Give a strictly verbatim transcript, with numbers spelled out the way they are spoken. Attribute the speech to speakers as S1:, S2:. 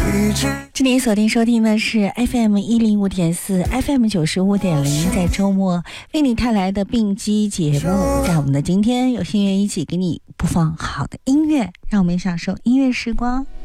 S1: 这里锁定收听的是 F M 一零五点四 F M 九十五点零，在周末为你带来的并机节目。在我们的今天，有心愿一起给你播放好的音乐，让我们享受音乐时光。